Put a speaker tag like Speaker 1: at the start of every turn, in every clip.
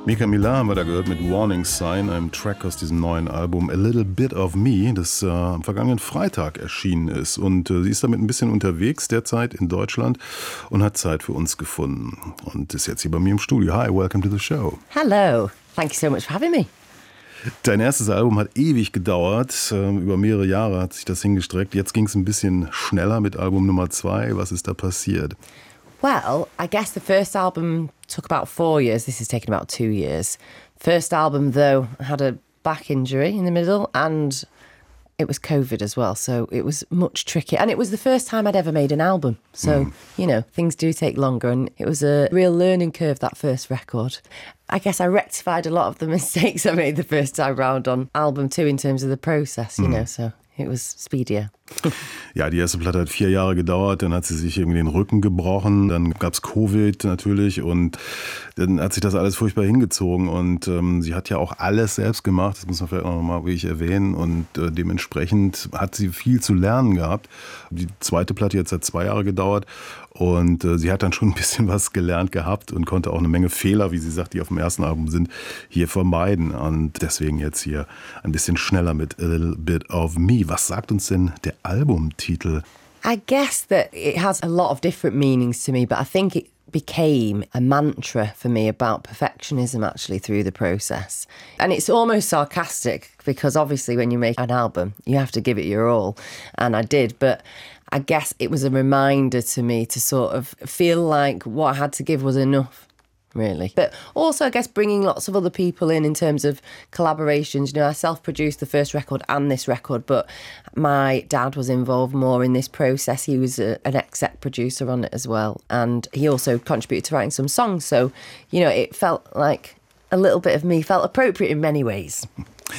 Speaker 1: Mika Milan haben wir da gehört mit Warning Sign, einem Track aus diesem neuen Album A Little Bit of Me, das am vergangenen Freitag erschienen ist. Und sie ist damit ein bisschen unterwegs derzeit in Deutschland und hat Zeit für uns gefunden. Und ist jetzt hier bei mir im Studio. Hi, welcome to the show.
Speaker 2: Hello, thank you so much for having me.
Speaker 1: Dein erstes Album hat ewig gedauert, über mehrere Jahre hat sich das hingestreckt. Jetzt ging es ein bisschen schneller mit Album Nummer 2. Was ist da passiert?
Speaker 2: Well, I guess the first album took about 4 years. This has taken about 2 years. First album, though, had a back injury in the middle and it was COVID as well. So it was much trickier. And it was the first time I'd ever made an album. So, you know, things do take longer. And it was a real learning curve, that first record. I guess I rectified a lot of the mistakes I made the first time round on album 2 in terms of the process, you know, so it was speedier.
Speaker 1: Ja, die erste Platte hat 4 Jahre gedauert, dann hat sie sich irgendwie den Rücken gebrochen, dann gab's Covid natürlich und dann hat sich das alles furchtbar hingezogen und sie hat ja auch alles selbst gemacht, das muss man vielleicht auch nochmal wirklich erwähnen und dementsprechend hat sie viel zu lernen gehabt. Die zweite Platte jetzt hat 2 Jahre gedauert und sie hat dann schon ein bisschen was gelernt gehabt und konnte auch eine Menge Fehler, wie sie sagt, die auf dem ersten Album sind, hier vermeiden und deswegen jetzt hier ein bisschen schneller mit A Little Bit of Me. Was sagt uns denn der Albumtitel?
Speaker 2: I guess that it has a lot of different meanings to me, but I think it became a mantra for me about perfectionism actually through the process. And it's almost sarcastic because obviously when you make an album, you have to give it your all. And I did, but I guess it was a reminder to me to sort of feel like what I had to give was enough. Really. But also, I guess, bringing lots of other people in terms of collaborations. You know, I self-produced the first record and this record, but my dad was involved more in this process. He was an exec producer on it as well. And he also contributed to writing some songs. So, you know, it felt like a little bit of me felt appropriate in many ways.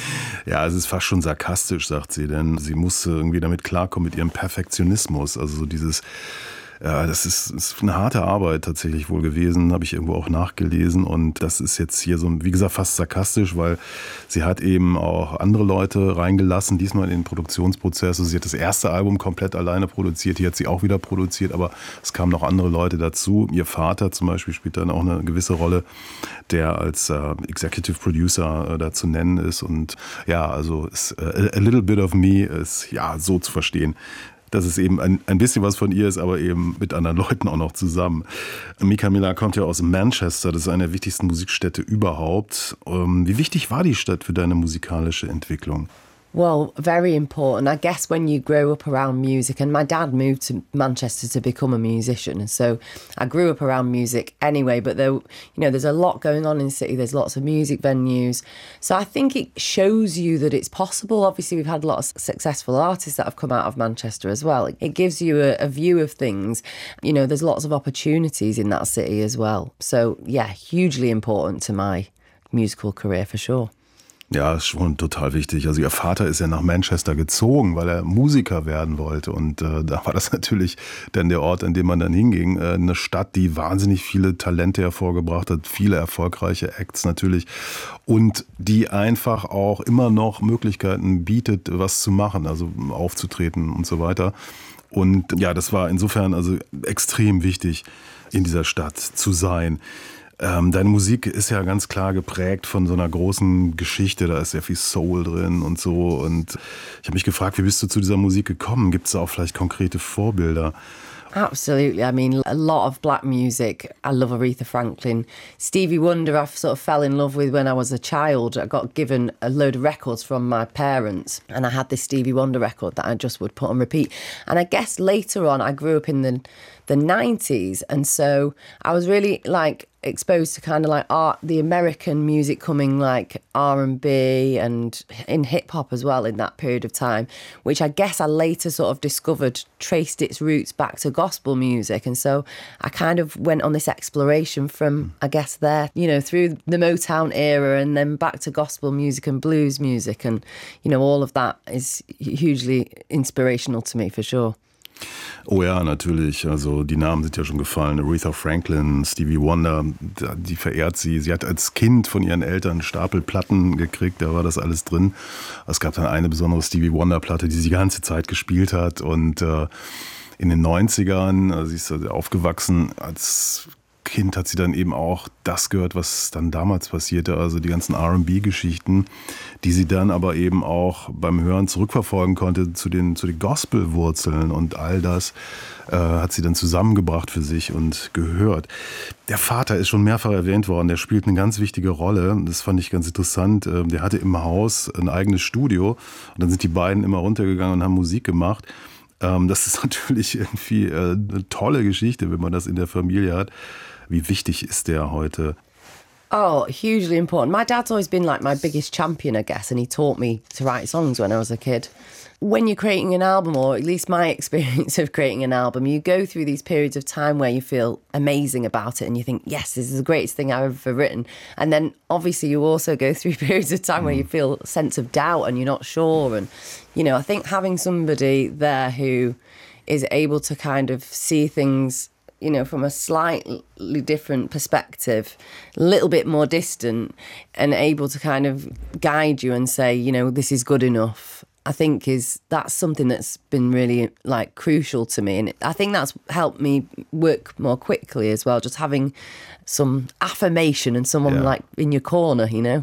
Speaker 1: Ja, es ist fast schon sarkastisch, sagt sie, denn sie musste irgendwie damit klarkommen mit ihrem Perfektionismus. Also so dieses... Ja, das ist eine harte Arbeit tatsächlich wohl gewesen, habe ich irgendwo auch nachgelesen und das ist jetzt hier so, wie gesagt, fast sarkastisch, weil sie hat eben auch andere Leute reingelassen, diesmal in den Produktionsprozess. Also sie hat das erste Album komplett alleine produziert, hier hat sie auch wieder produziert, aber es kamen noch andere Leute dazu. Ihr Vater zum Beispiel spielt dann auch eine gewisse Rolle, der als Executive Producer da zu nennen ist und ja, also A Little Bit of Me ist ja so zu verstehen, dass es eben ein bisschen was von ihr ist, aber eben mit anderen Leuten auch noch zusammen. Mika Milan kommt ja aus Manchester, das ist eine der wichtigsten Musikstädte überhaupt. Wie wichtig war die Stadt für deine musikalische Entwicklung?
Speaker 2: Well, very important. I guess when you grow up around music, and my dad moved to Manchester to become a musician, and so I grew up around music anyway, but there, you know, there's a lot going on in the city. There's lots of music venues. So I think it shows you that it's possible. Obviously, we've had a lot of successful artists that have come out of Manchester as well. It gives you a view of things. You know, there's lots of opportunities in that city as well. So yeah, hugely important to my musical career for sure.
Speaker 1: Ja, ist schon total wichtig. Also ihr Vater ist ja nach Manchester gezogen, weil er Musiker werden wollte. Und da war das natürlich dann der Ort, an dem man dann hinging. Eine Stadt, die wahnsinnig viele Talente hervorgebracht hat, viele erfolgreiche Acts natürlich. Und die einfach auch immer noch Möglichkeiten bietet, was zu machen, also aufzutreten und so weiter. Und ja, das war insofern also extrem wichtig, in dieser Stadt zu sein. Deine Musik ist ja ganz klar geprägt von so einer großen Geschichte, da ist sehr viel Soul drin und so. Und ich habe mich gefragt, wie bist du zu dieser Musik gekommen? Gibt es da auch vielleicht konkrete Vorbilder?
Speaker 2: Absolutely. I mean, a lot of black music. I love Aretha Franklin. Stevie Wonder, I sort of fell in love with when I was a child. I got given a load of records from my parents, and I had this Stevie Wonder record that I just would put on repeat. And I guess later on, I grew up in the 90s, and so I was really like exposed to kind of like art, the American music coming like R&B and in hip hop as well in that period of time, which I guess I later sort of discovered traced its roots back to gospel music. And so I kind of went on this exploration from, I guess, there, you know, through the Motown era and then back to gospel music and blues music. And, you know, all of that is hugely inspirational to me for sure.
Speaker 1: Oh ja, natürlich. Also die Namen sind ja schon gefallen. Aretha Franklin, Stevie Wonder, die verehrt sie. Sie hat als Kind von ihren Eltern einen Stapel Platten gekriegt, da war das alles drin. Es gab dann eine besondere Stevie Wonder Platte, die sie die ganze Zeit gespielt hat. Und in den 90ern, sie ist aufgewachsen als Kind hat sie dann eben auch das gehört, was dann damals passierte, also die ganzen R&B-Geschichten, die sie dann aber eben auch beim Hören zurückverfolgen konnte zu den Gospel-Wurzeln, und all das hat sie dann zusammengebracht für sich und gehört. Der Vater ist schon mehrfach erwähnt worden, der spielt eine ganz wichtige Rolle. Das fand ich ganz interessant. Der hatte im Haus ein eigenes Studio und dann sind die beiden immer runtergegangen und haben Musik gemacht. Das ist natürlich irgendwie eine tolle Geschichte, wenn man das in der Familie hat. Wie wichtig ist der heute?
Speaker 2: Oh, hugely important. My dad's always been like my biggest champion, I guess, and he taught me to write songs when I was a kid. When you're creating an album, or at least my experience of creating an album, you go through these periods of time where you feel amazing about it and you think, yes, this is the greatest thing I've ever written. And then obviously you also go through periods of time where you feel a sense of doubt and you're not sure. And, you know, I think having somebody there who is able to kind of see things, you know, from a slightly different perspective, a little bit more distant, and able to kind of guide you and say, you know, this is good enough, I think that's something that's been really like crucial to me. And I think that's helped me work more quickly as well, just having some affirmation and someone like in your corner, you know.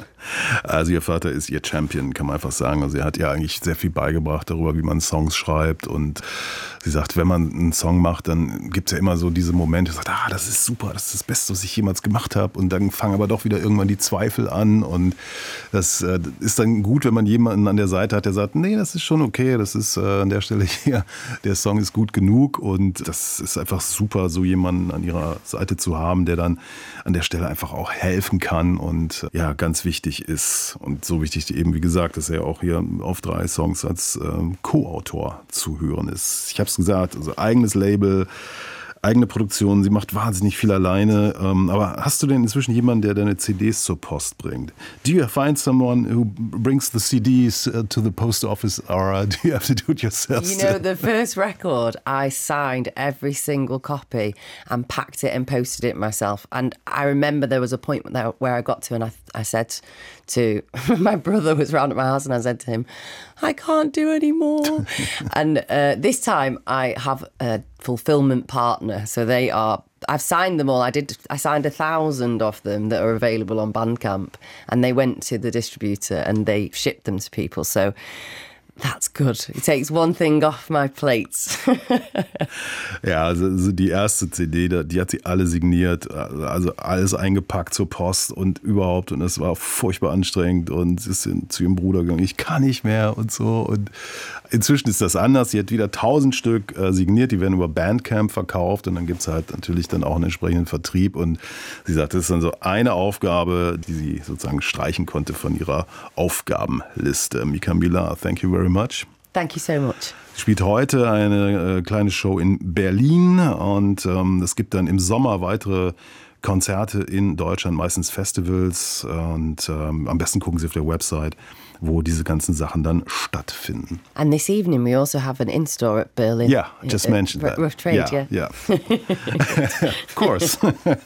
Speaker 1: Also ihr Vater ist ihr Champion, kann man einfach sagen. Also er hat ihr eigentlich sehr viel beigebracht darüber, wie man Songs schreibt. Und sie sagt, wenn man einen Song macht, dann gibt es ja immer so diese Momente, sagt, das ist super, das ist das Beste, was ich jemals gemacht habe. Und dann fangen aber doch wieder irgendwann die Zweifel an. Und das ist dann gut, wenn man jemanden an der Seite hat, der sagt, nee, das ist schon okay, das ist an der Stelle hier, der Song ist gut genug. Und das ist einfach super, so jemanden an ihrer Seite zu haben, der dann an der Stelle einfach auch helfen kann und ja, ganz wichtig ist. Und so wichtig eben, wie gesagt, dass er auch hier auf 3 Songs als Co-Autor zu hören ist. Ich habe es gesagt, also eigenes Label, eigene Produktion, sie macht wahnsinnig viel alleine. Aber hast du denn inzwischen jemanden, der deine CDs zur Post bringt? Do you find someone who brings the CDs to the post office, or do you have to do it yourself?
Speaker 2: You know, the first record, I signed every single copy and packed it and posted it myself. And I remember there was a point where I got to, and I said to my brother was round at my house, and I said to him, I can't do any more. And this time I have a fulfillment partner, so I've signed them all. I signed 1,000 of them that are available on Bandcamp, and they went to the distributor and they shipped them to people. So that's good. It takes one thing off my plates.
Speaker 1: Ja, also die erste CD, die hat sie alle signiert, also alles eingepackt zur Post und überhaupt, und es war furchtbar anstrengend, und sie ist zu ihrem Bruder gegangen, ich kann nicht mehr und so, und inzwischen ist das anders, sie hat wieder 1.000 Stück signiert, die werden über Bandcamp verkauft, und dann gibt es halt natürlich dann auch einen entsprechenden Vertrieb, und sie sagt, das ist dann so eine Aufgabe, die sie sozusagen streichen konnte von ihrer Aufgabenliste. Mika Miller, thank you very much.
Speaker 2: Thank you so much.
Speaker 1: Sie spielt heute eine kleine Show in Berlin, und es gibt dann im Sommer weitere Konzerte in Deutschland, meistens Festivals, und am besten gucken Sie auf der Website, wo diese ganzen Sachen dann stattfinden.
Speaker 2: And this evening we also have an in-store at Berlin.
Speaker 1: Yeah, I just mentioned that.
Speaker 2: Rough Trade,
Speaker 1: yeah. Of course.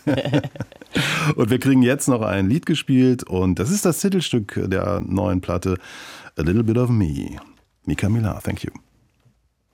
Speaker 1: Und wir kriegen jetzt noch ein Lied gespielt, und das ist das Titelstück der neuen Platte, A Little Bit of Me. Mika Miller, thank you.